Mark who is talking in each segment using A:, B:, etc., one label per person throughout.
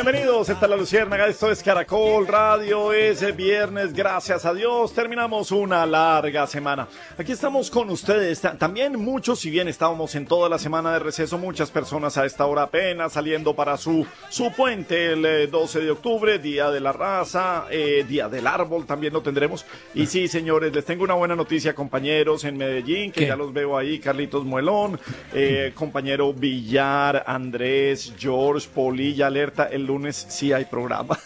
A: Bienvenidos, esta es La Luciérnaga, esto es Caracol Radio, es viernes, gracias a Dios, terminamos una larga semana. Aquí estamos con ustedes, también muchos, si bien estábamos en toda la semana de receso, muchas personas a esta hora apenas saliendo para su puente, el 12 de octubre, Día de la Raza, Día del Árbol, también lo tendremos. Y sí, señores, les tengo una buena noticia, compañeros en Medellín, que ya los veo ahí, Carlitos Muelón, compañero Villar, Andrés, George, Polilla, Alerta, el lunes sí hay programa.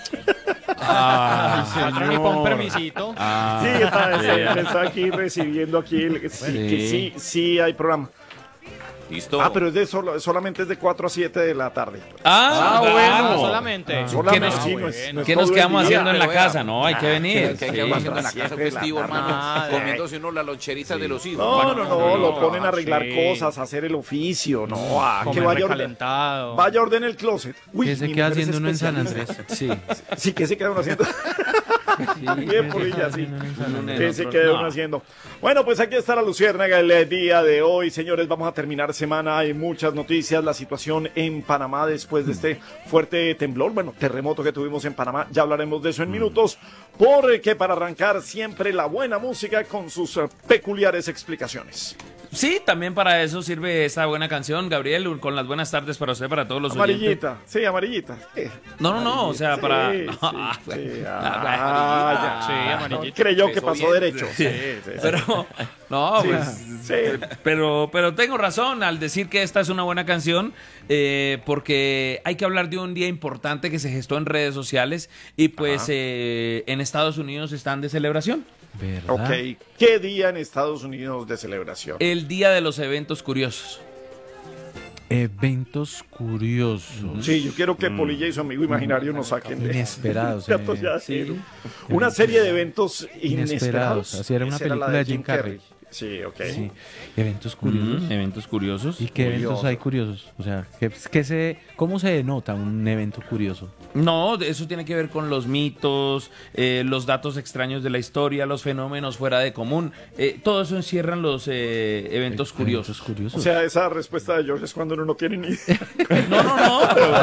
B: Patrón, con permisito.
A: Sí, está aquí recibiendo aquí, sí hay programa.
C: Listo.
A: Pero es solamente es de 4 a 7 de la tarde.
B: Bueno, solamente.
D: ¿Qué nos quedamos haciendo en la casa? No, hay que venir.
C: ¿Qué quedamos haciendo en la casa festivo, hermano? Comiéndose uno las loncheritas de los hijos.
A: No, lo ponen a arreglar cosas, a hacer el oficio, que vaya a ordenar el closet.
E: ¿Qué se queda haciendo uno en San Andrés?
A: Sí, ¿qué se queda uno haciendo? Bien, Polilla, sí. ¿Qué se queda uno haciendo? Bueno, pues aquí está La Luciérnaga el día de hoy. Señores, vamos a terminar semana. Hay muchas noticias. La situación en Panamá después de este fuerte temblor, terremoto que tuvimos en Panamá. Ya hablaremos de eso en minutos. Porque para arrancar siempre la buena música con sus peculiares explicaciones.
D: Sí, también para eso sirve esa buena canción, Gabriel, con las buenas tardes para usted, para todos los
A: amarillita,
D: oyentes.
A: Sí, amarillita.
D: No, o sea, para...
A: amarillita. Creyó que pasó derecho.
D: Pero, pero tengo razón al decir que esta es una buena canción, porque hay que hablar de un día importante que se gestó en redes sociales y pues en Estados Unidos están de celebración.
E: ¿Verdad?
A: Ok, ¿qué día en Estados Unidos de celebración?
D: El día de los eventos curiosos.
E: Eventos curiosos.
A: Sí, yo quiero que Polilla y su amigo imaginario nos saquen de...
E: Inesperados.
A: Sí. Una serie de eventos inesperados.
E: Así era una película de Jim Carrey.
A: Sí, ok.
E: Sí. Eventos curiosos.
D: Eventos curiosos.
E: ¿Y qué eventos hay curiosos? O sea, ¿cómo se denota un evento curioso?
D: No, eso tiene que ver con los mitos, los datos extraños de la historia, los fenómenos fuera de común. Todo eso encierran los eventos curiosos.
A: O sea, esa respuesta de George es cuando uno no tiene ni idea.
D: No.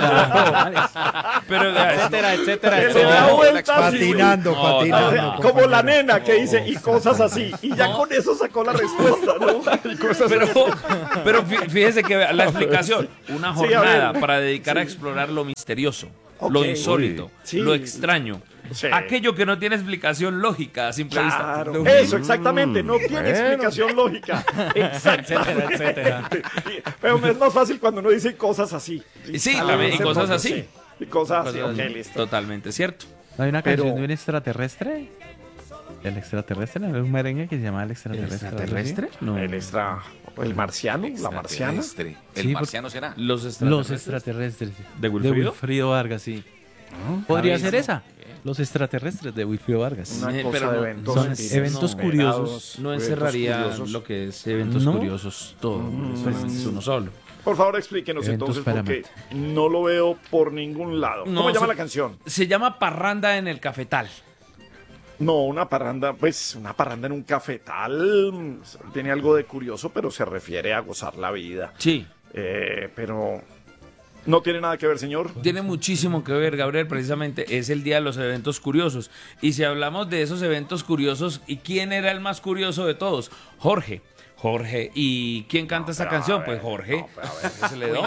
D: Pero
A: etcétera.
E: Patinando.
A: Como la nena que dice, y cosas así. Y ya con eso sacó la respuesta, ¿no?
D: Pero fíjese que la explicación, una jornada para dedicar a explorar lo misterioso, lo insólito, lo extraño. Sí. Aquello que no tiene explicación lógica a simple vista.
A: Eso, exactamente, no tiene explicación lógica. Exactamente.
B: Etcétera.
A: Pero es más fácil cuando uno dice cosas así.
D: Sí, también, y cosas así.
A: Y cosas así, ok, listo.
D: Totalmente cierto.
E: ¿Hay una canción de un extraterrestre? ¿El extraterrestre? ¿No es un merengue que se llama El extraterrestre?
D: ¿El extraterrestre? No.
A: ¿El marciano? ¿La marciana?
C: ¿El marciano será?
E: Los extraterrestres.
D: ¿De
E: Wilfrido Vargas, sí. Podría ser esa. Los extraterrestres de Wilfrido Vargas.
A: Una cosa de eventos.
E: Son eventos curiosos.
D: No encerraría lo que es eventos curiosos todo. Es uno solo.
A: Por favor, explíquenos entonces, porque no lo veo por ningún lado. ¿Cómo llama la canción?
D: Se llama Parranda en el Cafetal.
A: No, una parranda en un cafetal tiene algo de curioso, pero se refiere a gozar la vida.
D: Sí.
A: Pero no tiene nada que ver, señor.
D: Tiene muchísimo que ver, Gabriel, precisamente es el día de los eventos curiosos. Y si hablamos de esos eventos curiosos, ¿y quién era el más curioso de todos? Jorge. ¿Y quién canta esa canción? Pues Jorge.
A: No,
D: se le da.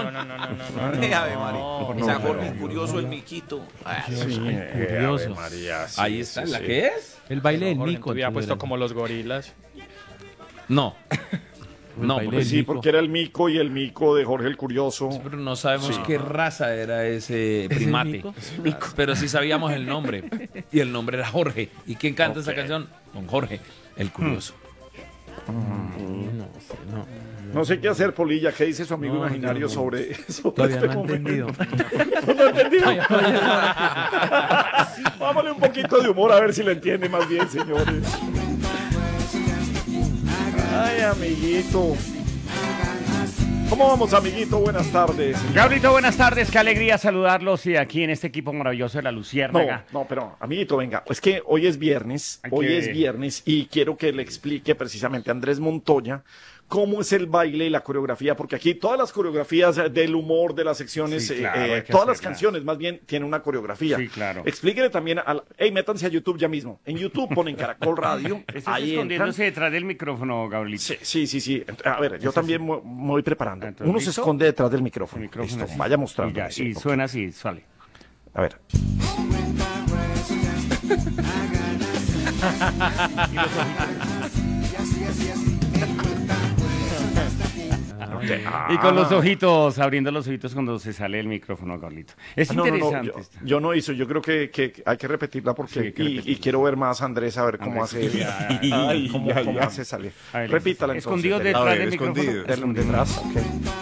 C: O sea, Jorge, curioso, el miquito.
E: Curioso.
D: Ahí está, ¿la qué es?
E: El baile del
B: Jorge,
E: mico.
B: había puesto como los gorilas.
D: No. No,
A: pues sí, porque era el mico y el mico de Jorge el Curioso.
D: Sí, pero no sabemos qué raza era ese primate. Pero sí sabíamos el nombre. Y el nombre era Jorge. ¿Y quién canta esa canción? Don Jorge, el Curioso.
A: No sé qué hacer, Polilla. ¿Qué dice su amigo imaginario sobre eso?
E: Todavía no ha entendido.
A: ¿No ha entendido? Vámonos un poquito de humor a ver si lo entiende más bien, señores. Ay, amiguito. ¿Cómo vamos, amiguito? Buenas tardes.
F: Gabrielito, buenas tardes. Qué alegría saludarlos y aquí en este equipo maravilloso de La Luciérnaga.
A: No, pero, amiguito, venga. Es que hoy es viernes y quiero que le explique precisamente a Andrés Montoya cómo es el baile y la coreografía, porque aquí todas las coreografías del humor de las secciones,
F: Sí, claro, hay que
A: todas las
F: hacerlas.
A: canciones más bien tienen una coreografía.
F: Sí, claro.
A: Explíquele también hey, métanse a YouTube ya mismo. En YouTube ponen Caracol Radio,
F: Estás
A: ahí
F: escondiéndose
A: entran.
F: detrás del micrófono, Gabrielito.
A: Sí. A ver, yo también me voy preparando.
F: Entonces,
A: Uno se
F: ¿listo?
A: esconde detrás del micrófono.
F: El micrófono
A: Listo,
F: así.
A: vaya mostrando.
F: Y, ya, y suena así, sale.
A: A ver.
F: Y con los ojitos, abriendo los ojitos cuando se sale el micrófono, Gabrielito. Es
A: No,
F: interesante.
A: yo no hizo, yo creo que hay que repetirla porque
F: Sí, hay que repetirla.
A: y quiero ver más a Andrés a ver cómo
F: Andrés,
A: hace
F: ay,
A: cómo hace salir.
F: A ver,
A: Repítala entonces.
F: escondido
A: dele.
F: detrás
C: A ver,
F: del micrófono.
C: escondido.
A: Dele detrás, ok.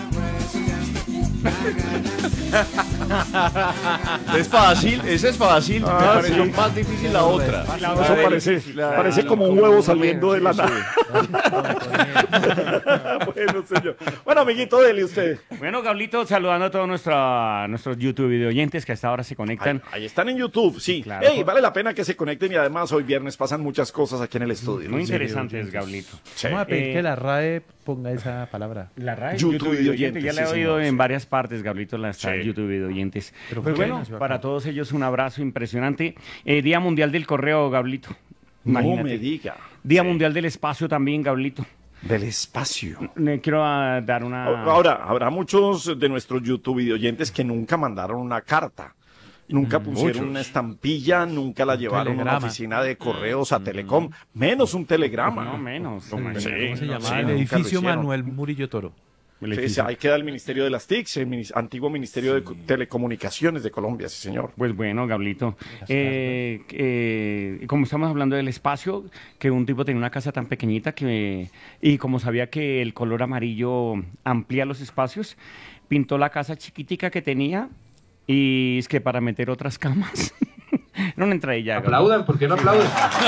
C: Es fácil, ese es fácil. Me
A: Ah,
C: pareció
A: sí.
C: más difícil la otra.
A: Eso parece como un huevo saliendo de la nada. Bueno, señor. Bueno, amiguito, dele usted.
F: Bueno, Gablito, saludando a todos nuestros YouTube video oyentes que hasta ahora se conectan.
A: Ahí están en YouTube, sí.
F: Claro.
A: Ey, vale la pena que se conecten y además hoy viernes pasan muchas cosas aquí en el estudio.
F: Muy
A: Sí.
F: interesantes, Gablito.
A: Sí.
E: Vamos a pedir
F: Eh,
E: que la RAE ponga esa palabra.
F: La RAE,
A: YouTube
F: video
A: oyentes,
F: ya
A: sí,
F: la he
A: señor,
F: oído
A: sí.
F: en varias partes, Gablito, las
A: Sí.
F: YouTube video oyentes.
E: Pero
F: Pues
E: ¿por qué
F: bueno,
E: nació acá?
F: para todos ellos un abrazo impresionante. Día Mundial del Correo, Gablito.
A: No
F: Imagínate.
A: me diga.
F: Día Mundial del Espacio también, Gablito.
A: Del espacio.
F: Le quiero dar una...
A: Ahora, habrá muchos de nuestros YouTube oyentes que nunca mandaron una carta. Nunca pusieron una estampilla, nunca la llevaron a una
E: telegrama.
A: oficina de correos a Telecom, menos un telegrama.
F: No menos.
A: Sí,
E: ¿Cómo se llama?
A: sí,
E: el
A: nunca lo
E: edificio
A: hicieron.
E: Manuel Murillo Toro.
A: Sí, ahí queda el Ministerio de las TICs, el antiguo Ministerio de Telecomunicaciones de Colombia, sí, señor.
F: Pues bueno, Gablito, como estamos hablando del espacio, que un tipo tenía una casa tan pequeñita y como sabía que el color amarillo amplía los espacios, pintó la casa chiquitica que tenía y es que para meter otras camas. No entra ella.
G: Aplaudan, ¿por qué no aplauden?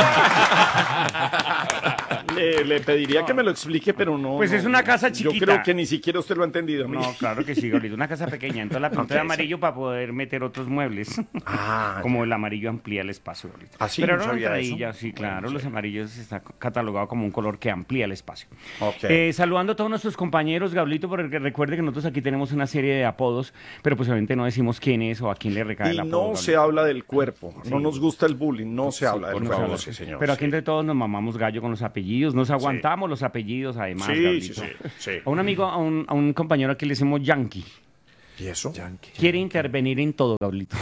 A: Le pediría que me lo explique, pero no.
F: Pues
A: no,
F: es una casa
A: Yo
F: chiquita.
A: creo que ni siquiera usted lo ha entendido. amigo.
F: No, claro que sí, Gablito, una casa pequeña, entonces la pinté
A: Ok,
F: de amarillo para poder meter otros muebles.
A: Ah,
F: Como el amarillo amplía el espacio, Gablito.
A: ¿Ah, sí?
F: Pero
A: No
F: no
A: sabía
F: entradilla,
A: eso.
F: sí, claro,
A: Bueno,
F: los
A: sí.
F: amarillos está catalogado como un color que amplía el espacio.
A: Ok.
F: Saludando a todos nuestros compañeros, Gablito, porque recuerde que nosotros aquí tenemos una serie de apodos, pero pues obviamente no decimos quién es o a quién le recae el
A: Y
F: apodo.
A: no se
F: Gablito.
A: habla del cuerpo. No nos gusta el bullying, no se habla del
F: Por
A: cuerpo.
F: favor.
A: Sí, señor.
F: Pero aquí
A: sí.
F: entre todos nos mamamos gallo con los apellidos, nos aguantamos los apellidos además,
A: Sí,
F: Gablito.
A: sí.
F: A un amigo, a un compañero aquí le decimos Yankee.
A: ¿Y eso?
F: Quiere intervenir en todo, Gablito.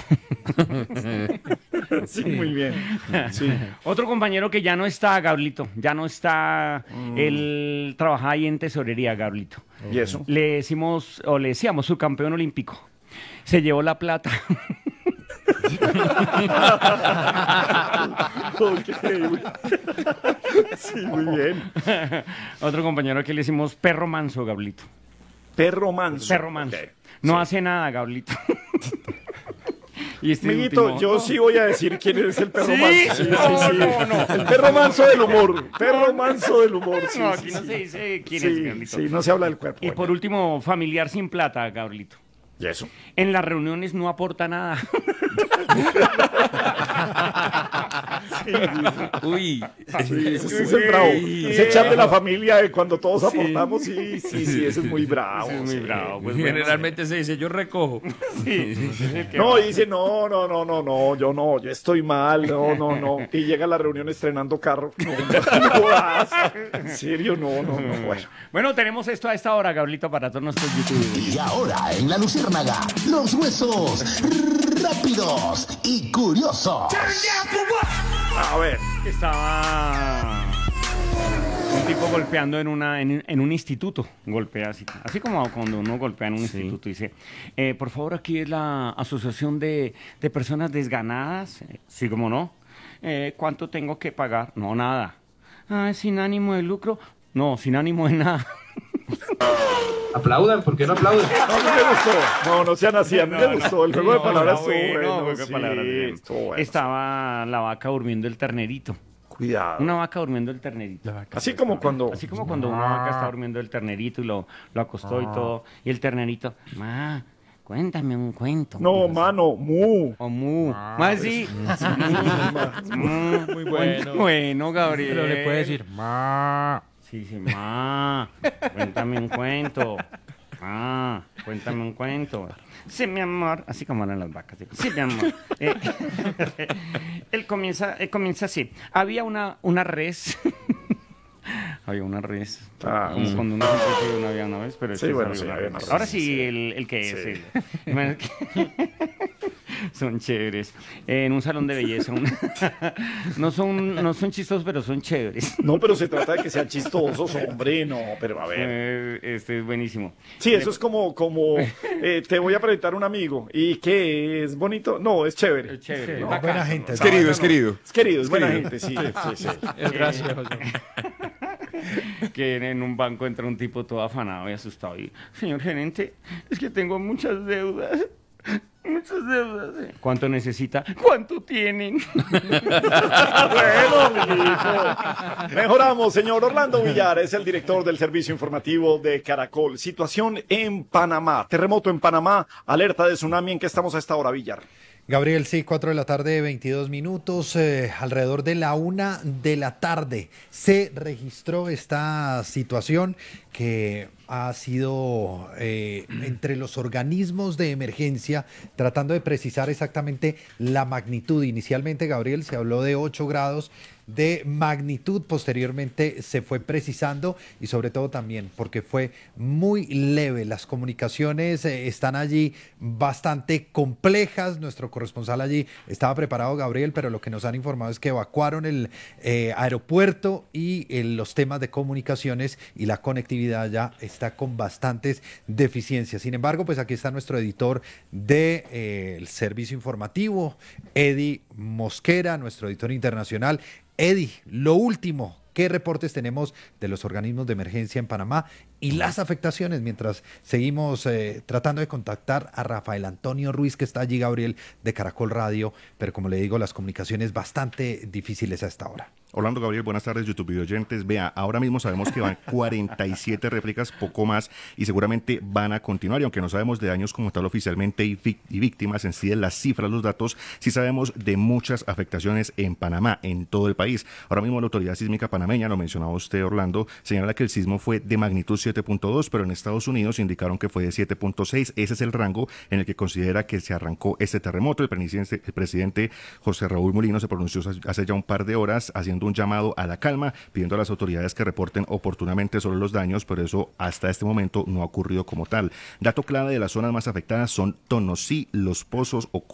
A: Sí, muy bien. Sí.
F: Otro compañero que ya no está, Gablito, ya no está, él trabaja ahí en tesorería, Gablito.
A: ¿Y eso?
F: Le decimos, o le decíamos, su campeón olímpico. Se llevó la plata.
A: Ok. Sí, muy bien.
F: Otro compañero que le decimos perro manso, Gablito.
A: Perro manso.
F: Perro manso.
A: Ok.
F: No hace nada, Gablito. Y este
A: Amiguito,
F: último-
A: yo sí voy a decir quién es el perro
F: ¿Sí?
A: manso. Sí,
F: No,
A: sí, sí.
F: no.
A: El perro manso del humor. Perro manso del humor. Sí,
F: No,
A: sí,
F: aquí no
A: sí.
F: se dice quién
A: Sí,
F: es, Gablito.
A: sí, no se habla del cuerpo.
F: Y por último, familiar sin plata, Gablito.
A: ¿Y eso?
F: En las reuniones no aporta nada.
D: Uy.
A: Sí, ese es el bravo. Ese chat de la familia de cuando todos aportamos, sí, ese es muy bravo.
F: Ese es muy
A: sí.
F: bravo. Pues bueno,
D: Generalmente se dice, yo recojo.
A: No, dice, no, yo estoy mal, no. Y llega a la reunión estrenando carro. No jodas. En serio, no. Bueno.
F: Bueno, tenemos esto a esta hora, Gablito, para todos nuestros youtubers.
H: Y ahora en La Luciérnaga, los huesos rápidos y curiosos.
A: A ver.
F: Estaba un tipo golpeando en un instituto, golpea así como cuando uno golpea en un instituto, dice, por favor, aquí es la asociación de personas desganadas, sí, como no, ¿cuánto tengo que pagar? No, nada. Ah, sin ánimo de lucro, no, sin ánimo de nada.
G: Aplaudan, ¿por qué no aplauden?
A: No, a mí me gustó. No sean así. A mí me gustó. El juego de palabras estuvo
F: bueno,
A: bueno.
F: juego de
A: Sí,
F: palabras, bien.
A: estuvo bueno.
F: Estaba la vaca durmiendo el ternerito.
A: Cuidado.
F: Una vaca durmiendo el ternerito.
A: Así como cuando...
F: Así como cuando una vaca está durmiendo el ternerito y lo acostó y todo. Y el ternerito, ma, cuéntame un cuento.
A: No, mano, mu.
F: O mu. Más sí.
B: Muy bueno.
F: Bueno, Gabriel.
E: Pero le puede decir, ma.
F: Sí, sí, ma, cuéntame un cuento. Cuéntame un cuento. Sí, mi amor. Así como eran las vacas. Digo, sí, mi amor. Él comienza así. Había una res. Había una res. Como cuando uno siempre dice no había una vez, pero
A: sí, bueno, sí, había una res.
F: Ahora sí, el que es. Son chéveres. En un salón de belleza. No son chistosos, pero son chéveres.
A: No, pero se trata de que sean chistosos, hombre, no, pero a ver.
F: Este es buenísimo.
A: Sí, eso es como te voy a presentar un amigo. ¿Y qué es bonito? No, es chévere.
F: Es chévere.
A: No,
G: buena gente.
I: Es querido, es querido.
A: Es querido, es buena gente, sí.
B: Es gracioso.
F: Que en un banco entra un tipo todo afanado y asustado y, señor gerente, es que tengo muchas deudas. Muchas deudas. ¿Cuánto necesita? ¿Cuánto tienen?
A: Bueno, mijito. Mejoramos, señor. Orlando Villar es el director del servicio informativo de Caracol. Situación en Panamá. Terremoto en Panamá. Alerta de tsunami. ¿En qué estamos a esta hora, Villar?
G: Gabriel, sí, 4 de la tarde, 22 minutos, alrededor de la 1 de la tarde se registró esta situación que ha sido entre los organismos de emergencia tratando de precisar exactamente la magnitud. Inicialmente, Gabriel, se habló de 8 grados de magnitud, posteriormente se fue precisando y sobre todo también porque fue muy leve. Las comunicaciones están allí bastante complejas. Nuestro corresponsal allí estaba preparado, Gabriel, pero lo que nos han informado es que evacuaron el aeropuerto y los temas de comunicaciones y la conectividad ya está con bastantes deficiencias. Sin embargo, pues aquí está nuestro editor del servicio informativo, Eddie Mosquera, nuestro editor internacional. Eddie, lo último, ¿qué reportes tenemos de los organismos de emergencia en Panamá y las afectaciones mientras seguimos tratando de contactar a Rafael Antonio Ruiz, que está allí, Gabriel, de Caracol Radio, pero como le digo, las comunicaciones bastante difíciles a esta hora?
I: Orlando, Gabriel, buenas tardes, YouTube video oyentes. Vea, ahora mismo sabemos que van 47 réplicas, poco más, y seguramente van a continuar. Y aunque no sabemos de daños como tal oficialmente y víctimas en sí de las cifras, los datos, sí sabemos de muchas afectaciones en Panamá, en todo el país. Ahora mismo la Autoridad Sísmica Panameña, lo mencionaba usted, Orlando, señala que el sismo fue de magnitud 7.2, pero en Estados Unidos indicaron que fue de 7.6. Ese es el rango en el que considera que se arrancó este terremoto. El presidente José Raúl Mulino se pronunció hace ya un par de horas haciendo un llamado a la calma, pidiendo a las autoridades que reporten oportunamente sobre los daños, pero eso hasta este momento no ha ocurrido como tal. Dato clave de las zonas más afectadas son Tonosí, Los Pozos,